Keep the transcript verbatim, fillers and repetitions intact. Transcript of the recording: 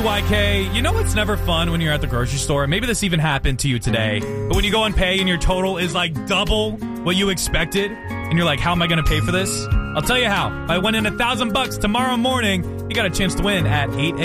Y K, you know what's never fun when you're at the grocery store? Maybe this even happened to you today. But when you go and pay and your total is like double what you expected, and you're like, how am I going to pay for this? I'll tell you how. If I win in a thousand bucks tomorrow morning, you got a chance to win at eight